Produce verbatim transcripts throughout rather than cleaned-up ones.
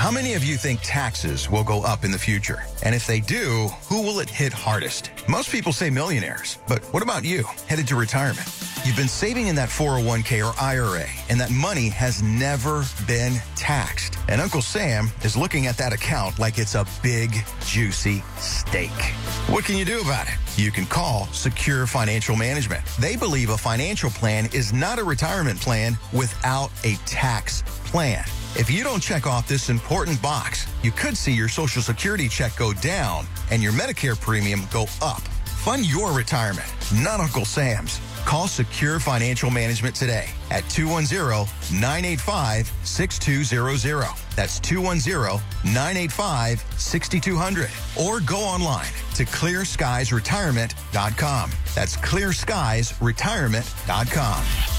How many of you think taxes will go up in the future? And if they do, who will it hit hardest? Most people say millionaires, but what about you, headed to retirement? You've been saving in that four oh one k or I R A, and that money has never been taxed. And Uncle Sam is looking at that account like it's a big, juicy steak. What can you do about it? You can call Secure Financial Management. They believe a financial plan is not a retirement plan without a tax plan. If you don't check off this important box, you could see your Social Security check go down and your Medicare premium go up. Fund your retirement, not Uncle Sam's. Call Secure Financial Management today at two one zero, nine eight five, six two zero zero. That's two one zero, nine eight five, six two zero zero. Or go online to clear skies retirement dot com. That's clear skies retirement dot com.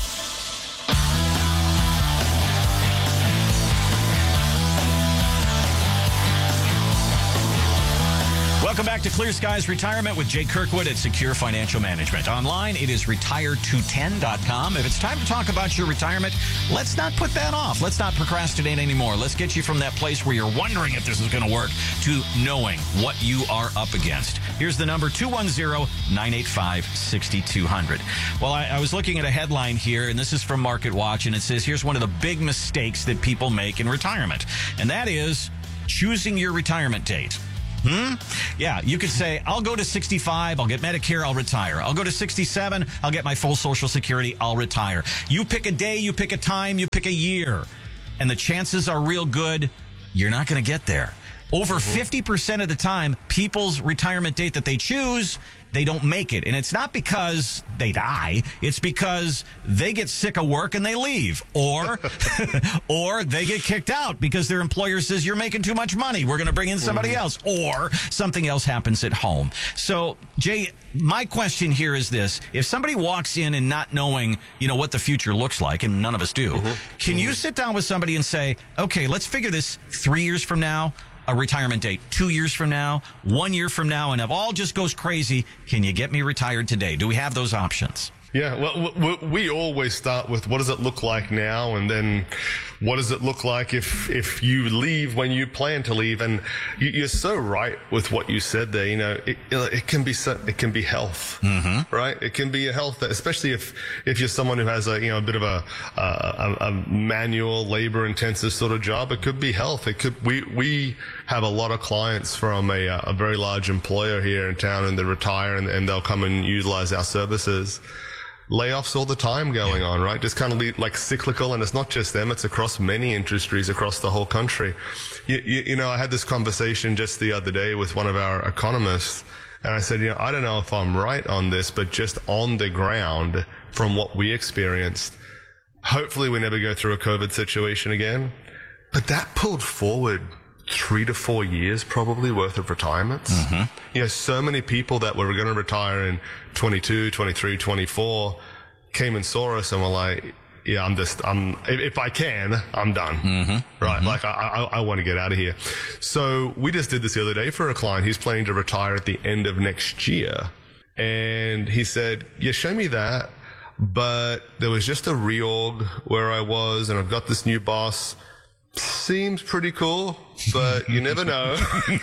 Welcome back to Clear Skies Retirement with Jay Kirkwood at Secure Financial Management. Online, it is retire two ten dot com. If it's time to talk about your retirement, let's not put that off. Let's not procrastinate anymore. Let's get you from that place where you're wondering if this is going to work to knowing what you are up against. Here's the number, two one zero, nine eight five, six two zero zero. Well, I, I was looking at a headline here, and this is from Market Watch, and it says, here's one of the big mistakes that people make in retirement, and that is choosing your retirement date. Hmm? Yeah, you could say, I'll go to sixty-five, I'll get Medicare, I'll retire. I'll go to sixty-seven, I'll get my full Social Security, I'll retire. You pick a day, you pick a time, you pick a year. And the chances are real good you're not going to get there. Over fifty percent of the time, people's retirement date that they choose, they don't make it. And it's not because they die. It's because they get sick of work and they leave. Or or they get kicked out because their employer says, you're making too much money. We're going to bring in somebody else. Or something else happens at home. So, Jay, my question here is this. If somebody walks in and not knowing, you know, what the future looks like, and none of us do, mm-hmm. can mm-hmm. you sit down with somebody and say, okay, let's figure this three years from now, a retirement date, two years from now, one year from now, and if all just goes crazy, can you get me retired today? Do we have those options? Yeah, well, we always start with what does it look like now, and then what does it look like if if you leave when you plan to leave? And you're so right with what you said there. You know, it, it can be it can be health, mm-hmm. right? It can be a health, especially if if you're someone who has a you know a bit of a a, a manual, labor-intensive sort of job. It could be health. It could we we have a lot of clients from a a very large employer here in town, and they retire and, and they'll come and utilize our services. Layoffs all the time going on, right? Just kind of like cyclical, and it's not just them, it's across many industries across the whole country. You, you, you know, I had this conversation just the other day with one of our economists, and I said, you know, I don't know if I'm right on this, but just on the ground from what we experienced, hopefully we never go through a COVID situation again, but that pulled forward three to four years probably worth of retirements. Mm-hmm. You know, so many people that were going to retire in twenty-two, twenty-three, twenty-four came and saw us and were like, yeah, I'm just, I'm, if, if I can, I'm done. Mm-hmm. Right. Mm-hmm. Like I, I, I want to get out of here. So we just did this the other day for a client. He's planning to retire at the end of next year. And he said, yeah, show me that. But there was just a reorg where I was, and I've got this new boss. Seems pretty cool, but you never know.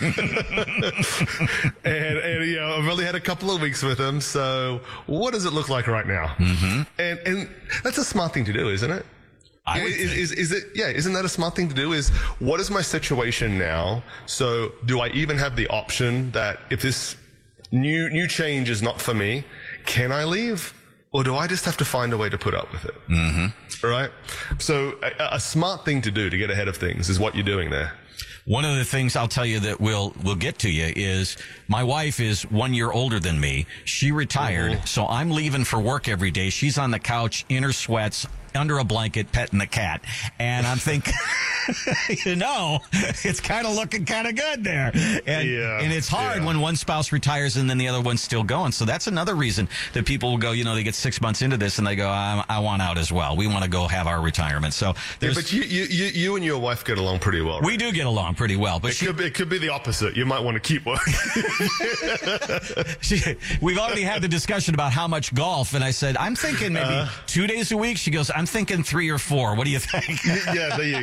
and, and, you know, I've only had a couple of weeks with him, so what does it look like right now? Mm-hmm. And, and that's a smart thing to do, isn't it? I would is, think. is, is it, yeah, isn't that a smart thing to do? Is what is my situation now? So do I even have the option that if this new, new change is not for me, can I leave? Or do I just have to find a way to put up with it? Mm-hmm. Right? So a, a smart thing to do to get ahead of things is what you're doing there. One of the things I'll tell you that we'll, we'll get to you is my wife is one year older than me. She retired, mm-hmm. so I'm leaving for work every day. She's on the couch in her sweats, under a blanket, petting the cat. And I'm thinking, you know, it's kind of looking kind of good there. And, yeah, and it's hard yeah. when one spouse retires and then the other one's still going. So that's another reason that people will go, you know, they get six months into this and they go, I, I want out as well. We want to go have our retirement. So there's, yeah, but you, you, you, you and your wife get along pretty well, right? We do get along pretty well. But it, she, could be, it could be the opposite. You might want to keep working. she, we've already had the discussion about how much golf. And I said, I'm thinking maybe uh, two days a week. She goes, I'm thinking three or four. What do you think? Yeah, there you go.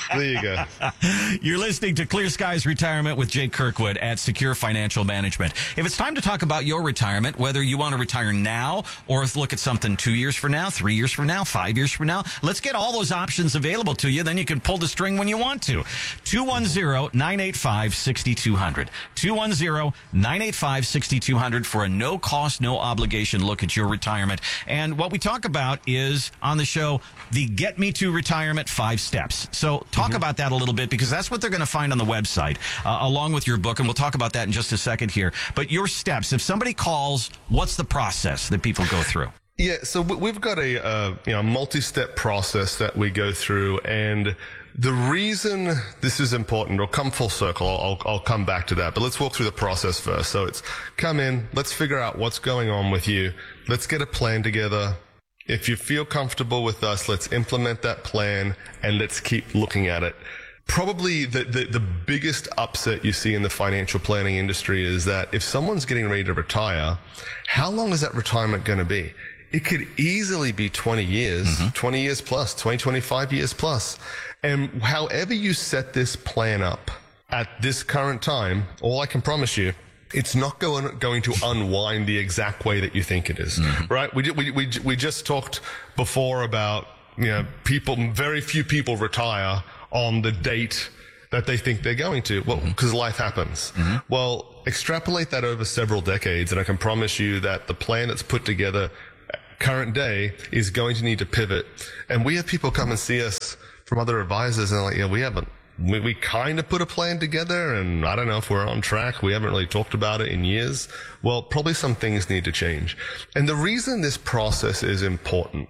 There you go. You're listening to Clear Skies Retirement with Jake Kirkwood at Secure Financial Management. If it's time to talk about your retirement, whether you want to retire now or look at something two years from now, three years from now, five years from now, let's get all those options available to you. Then you can pull the string when you want to. two one zero, nine eight five, six two zero zero. two one zero, nine eight five, six two zero zero for a no-cost, no-obligation look at your retirement. And what we talk about is, on the show, the Get Me to Retirement Five Steps. So talk mm-hmm. about that a little bit, because that's what they're going to find on the website, uh, along with your book, and we'll talk about that in just a second here. But your steps, if somebody calls, what's the process that people go through? Yeah, so we've got a uh, you know multi-step process that we go through, and the reason this is important, or come full circle, I'll, I'll come back to that, but let's walk through the process first. So it's come in, let's figure out what's going on with you, let's get a plan together. If you feel comfortable with us, let's implement that plan, and let's keep looking at it. Probably the, the, the biggest upset you see in the financial planning industry is that if someone's getting ready to retire, how long is that retirement going to be? It could easily be twenty years, mm-hmm. twenty years plus, twenty, twenty-five years plus. And however you set this plan up at this current time, all I can promise you, it's not going, going to unwind the exact way that you think it is, mm-hmm. right? We, we, we, we just talked before about, you know, people, very few people retire on the date that they think they're going to. Well, because mm-hmm. life happens. Mm-hmm. Well, extrapolate that over several decades, and I can promise you that the plan that's put together current day is going to need to pivot. And we have people come and see us from other advisors, and like, yeah, we haven't, we, we kind of put a plan together, and I don't know if we're on track. We haven't really talked about it in years. Well, probably some things need to change. And the reason this process is important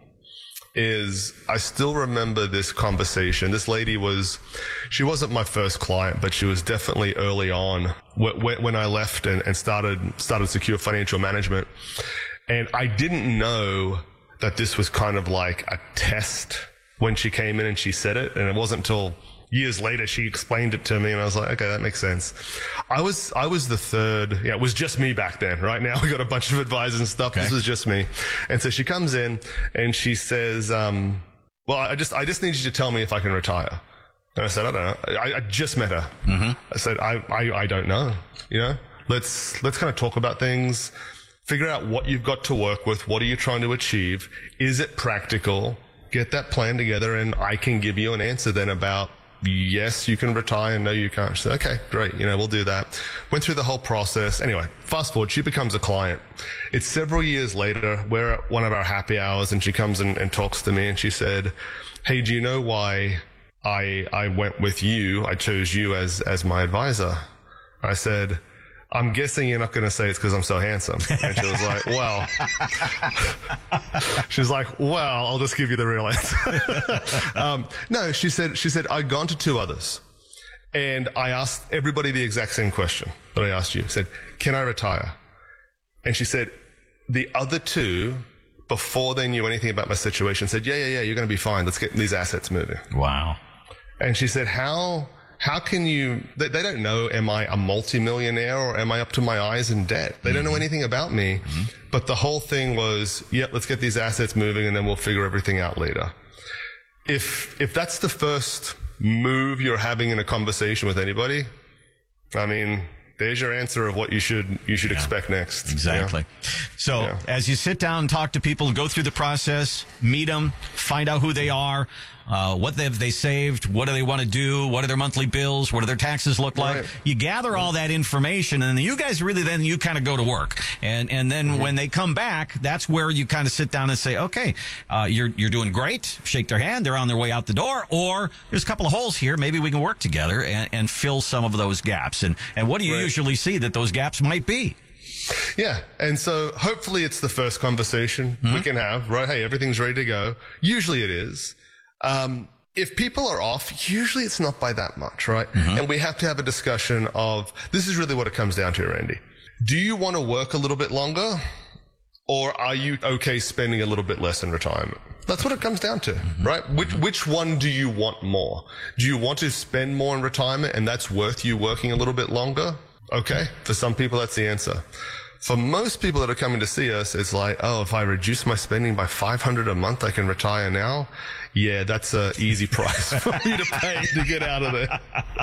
is I still remember this conversation. This lady was, she wasn't my first client, but she was definitely early on when I left and, and started, started Secure Financial Management. And I didn't know that this was kind of like a test when she came in and she said it. And it wasn't until years later she explained it to me, and I was like, okay, that makes sense. I was, I was the third. Yeah, it was just me back then. Right now we got a bunch of advisors and stuff. Okay. This was just me. And so she comes in and she says, um, well, I just, I just need you to tell me if I can retire. And I said, I don't know. I, I just met her. Mm-hmm. I said, I, I, I don't know. You know, let's, let's kind of talk about things. Figure out what you've got to work with. What are you trying to achieve? Is it practical? Get that plan together, and I can give you an answer then about, yes, you can retire, and no, you can't. She said, okay, great. You know, we'll do that. Went through the whole process. Anyway, fast forward, she becomes a client. It's several years later. We're at one of our happy hours, and she comes in and talks to me, and she said, hey, do you know why I, I went with you? I chose you as, as my advisor. I said, I'm guessing you're not going to say it's because I'm so handsome. And she was like, well, she was like, well, I'll just give you the real answer. um, no, she said, she said, I'd gone to two others, and I asked everybody the exact same question that I asked you. I said, can I retire? And she said, the other two, before they knew anything about my situation, said, yeah, yeah, yeah, you're going to be fine. Let's get these assets moving. Wow. And she said, how... How can you, they, they don't know, am I a multimillionaire or am I up to my eyes in debt? They mm-hmm. don't know anything about me. Mm-hmm. But the whole thing was, yeah, let's get these assets moving, and then we'll figure everything out later. If, if that's the first move you're having in a conversation with anybody, I mean, there's your answer of what you should, you should yeah. expect next. Exactly. Yeah. So yeah. as you sit down and talk to people, go through the process, meet them, find out who they are, Uh, what have they saved? What do they want to do? What are their monthly bills? What do their taxes look like? Right. You gather all that information, and then you guys really then you kind of go to work. And and then mm-hmm. when they come back, that's where you kind of sit down and say, okay, uh, you're you're doing great. Shake their hand. They're on their way out the door. Or there's a couple of holes here. Maybe we can work together and, and fill some of those gaps. And, and what do you right. usually see that those gaps might be? Yeah. And so hopefully it's the first conversation mm-hmm. we can have, right? Hey, everything's ready to go. Usually it is. Um, if people are off, usually it's not by that much, right? Mm-hmm. And we have to have a discussion of, this is really what it comes down to, Randy. Do you want to work a little bit longer, or are you okay spending a little bit less in retirement? That's what it comes down to, mm-hmm. right? Which, which one do you want more? Do you want to spend more in retirement, and that's worth you working a little bit longer? Okay. For some people, that's the answer. for most people that are coming to see us, it's like, oh, if I reduce my spending by five hundred dollars a month, I can retire now. Yeah, that's an easy price for me to pay to get out of there.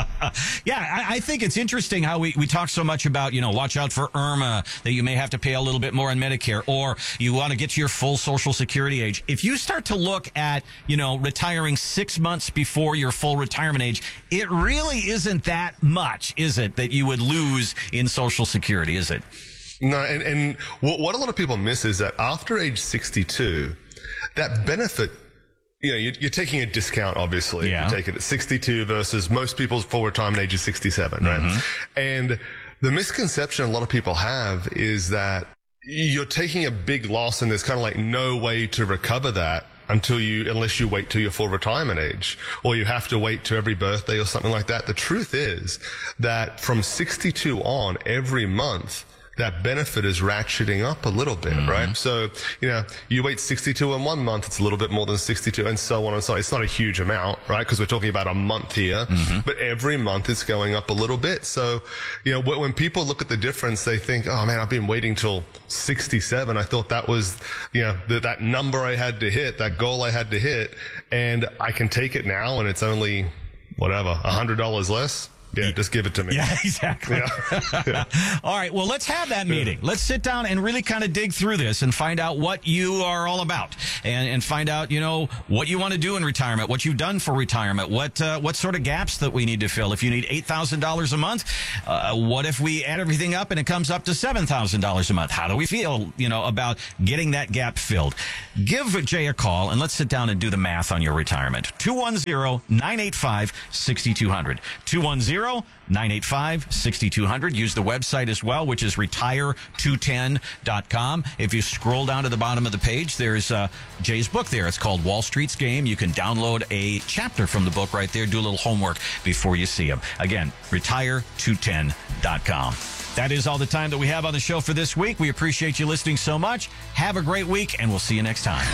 Yeah, I, I think it's interesting how we, we talk so much about, you know, watch out for IRMA, that you may have to pay a little bit more on Medicare, or you want to get to your full Social Security age. If you start to look at, you know, retiring six months before your full retirement age, it really isn't that much, is it, that you would lose in Social Security, is it? No, and, and what, what a lot of people miss is that after age sixty-two, that benefit, you know, you're, you're taking a discount, obviously. Yeah. You take it at sixty-two versus most people's full retirement age is sixty-seven, right? Mm-hmm. And the misconception a lot of people have is that you're taking a big loss and there's kind of like no way to recover that until you, unless you wait till your full retirement age, or you have to wait to every birthday or something like that. The truth is that from sixty-two on, every month, that benefit is ratcheting up a little bit, mm-hmm. right? So, you know, you wait sixty-two in one month, it's a little bit more than sixty-two, and so on and so on. It's not a huge amount, right? Because we're talking about a month here, mm-hmm. but every month it's going up a little bit. So, you know, when people look at the difference, they think, oh man, I've been waiting till sixty-seven. I thought that was, you know, the, that number I had to hit, that goal I had to hit, and I can take it now, and it's only, whatever, a hundred dollars less. Yeah, just give it to me. Yeah, exactly. Yeah. Yeah. All right, well, let's have that meeting. Let's sit down and really kind of dig through this and find out what you are all about, and, and find out, you know, what you want to do in retirement, what you've done for retirement, what uh, what sort of gaps that we need to fill. If you need eight thousand dollars a month, uh, what if we add everything up and it comes up to seven thousand dollars a month? How do we feel, you know, about getting that gap filled? Give Jay a call, and let's sit down and do the math on your retirement. two one zero, nine eight five, six two zero zero. two one zero, nine eight five, six two zero zero. Use the website as well, which is retire two ten dot com. If you scroll down to the bottom of the page, there's uh, Jay's book there. It's called Wall Street's Game. You can download a chapter from the book right there. Do a little homework before you see him. Again, retire two ten dot com. That is all the time that we have on the show for this week. We appreciate you listening so much. Have a great week, and we'll see you next time.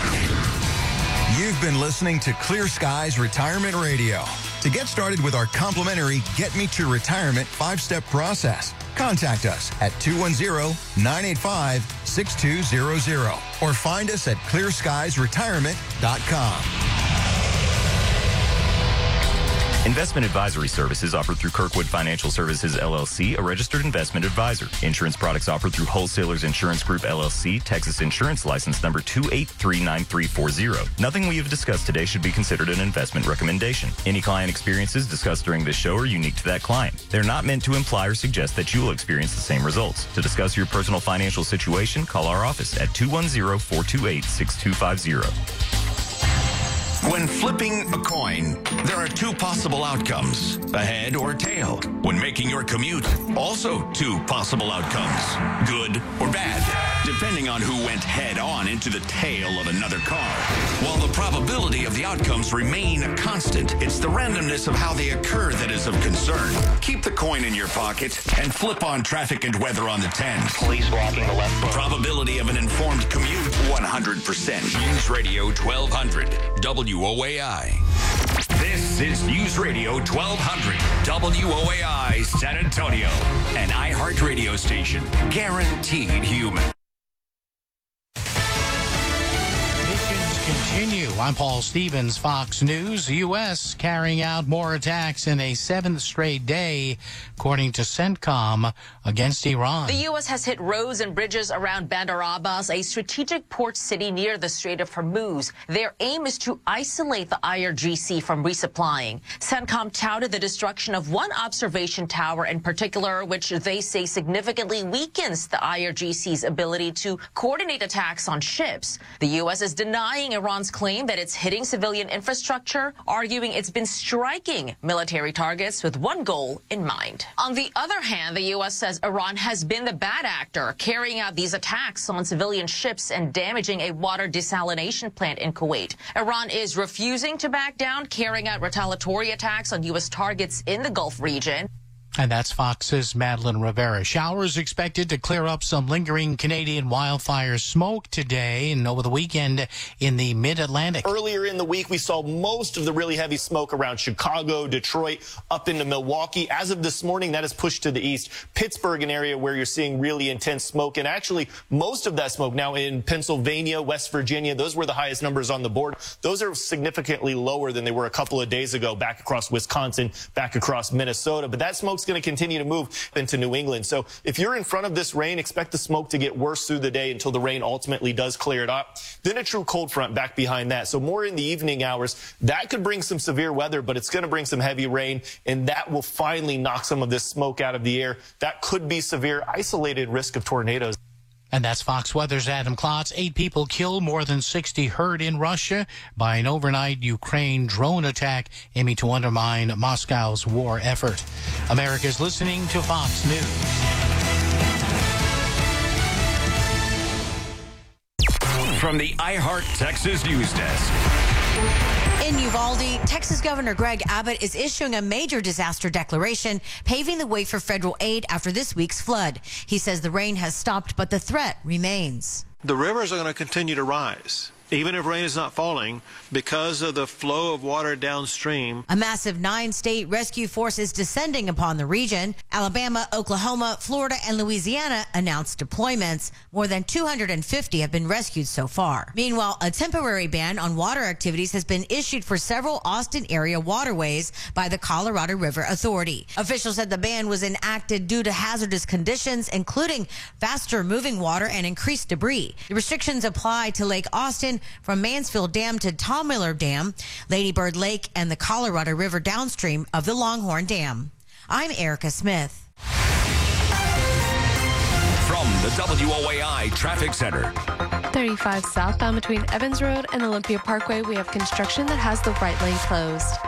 You've been listening to Clear Skies Retirement Radio. To get started with our complimentary Get Me to Retirement five-step process, contact us at two one zero, nine eight five, six two zero zero or find us at clear skies retirement dot com. Investment advisory services offered through Kirkwood Financial Services, L L C, a registered investment advisor. Insurance products offered through Wholesalers Insurance Group, L L C, Texas Insurance License number two eight three nine three four zero. Nothing we have discussed today should be considered an investment recommendation. Any client experiences discussed during this show are unique to that client. They're not meant to imply or suggest that you will experience the same results. To discuss your personal financial situation, call our office at two one zero, four two eight, six two five zero. When flipping a coin, there are two possible outcomes, a head or tail. When making your commute, also two possible outcomes, good or bad, depending on who went head on into the tail of another car. While the probability of the outcomes remain a constant, it's the randomness of how they occur that is of concern. Keep the coin in your pocket and flip on traffic and weather on the tens. Police blocking the left road. Probability of an informed commute, one hundred percent. News Radio twelve hundred, W O A I. This is News Radio twelve hundred, W O A I San Antonio, an iHeart radio station, guaranteed human. Continue. I'm Paul Stevens, Fox News. U S carrying out more attacks in a seventh straight day, according to CENTCOM, against Iran. The U S has hit roads and bridges around Bandar Abbas, a strategic port city near the Strait of Hormuz. Their aim is to isolate the I R G C from resupplying. CENTCOM touted the destruction of one observation tower in particular, which they say significantly weakens the I R G C's ability to coordinate attacks on ships. The U S is denying Iran's claim that it's hitting civilian infrastructure, arguing it's been striking military targets with one goal in mind. On the other hand, the U S says Iran has been the bad actor, carrying out these attacks on civilian ships and damaging a water desalination plant in Kuwait. Iran is refusing to back down, carrying out retaliatory attacks on U S targets in the Gulf region. And that's Fox's Madeline Rivera. Showers expected to clear up some lingering Canadian wildfire smoke today and over the weekend in the mid-Atlantic. Earlier in the week, we saw most of the really heavy smoke around Chicago, Detroit, up into Milwaukee. As of this morning, that is pushed to the east. Pittsburgh, an area where you're seeing really intense smoke. And actually, most of that smoke now in Pennsylvania, West Virginia, those were the highest numbers on the board. Those are significantly lower than they were a couple of days ago, back across Wisconsin, back across Minnesota. But that smoke's going to continue to move into New England. So if you're in front of this rain, expect the smoke to get worse through the day until the rain ultimately does clear it up. Then a true cold front back behind that. So more in the evening hours. That could bring some severe weather, but it's going to bring some heavy rain, and that will finally knock some of this smoke out of the air. That could be severe, isolated risk of tornadoes. And that's Fox Weather's Adam Klotz. Eight people killed, more than sixty hurt in Russia by an overnight Ukraine drone attack aiming to undermine Moscow's war effort. America's listening to Fox News. From the iHeart Texas News Desk. In Uvalde, Texas Governor Greg Abbott is issuing a major disaster declaration, paving the way for federal aid after this week's flood. He says the rain has stopped, but the threat remains. The rivers are going to continue to rise, even if rain is not falling, because of the flow of water downstream. A massive nine-state rescue force is descending upon the region. Alabama, Oklahoma, Florida, and Louisiana announced deployments. More than two hundred fifty have been rescued so far. Meanwhile, a temporary ban on water activities has been issued for several Austin area waterways by the Colorado River Authority. Officials said the ban was enacted due to hazardous conditions, including faster moving water and increased debris. The restrictions apply to Lake Austin, from Mansfield Dam to Tom Miller Dam, Lady Bird Lake, and the Colorado River downstream of the Longhorn Dam. I'm Erica Smith. From the W O A I Traffic Center. thirty-five southbound between Evans Road and Olympia Parkway, we have construction that has the right lane closed.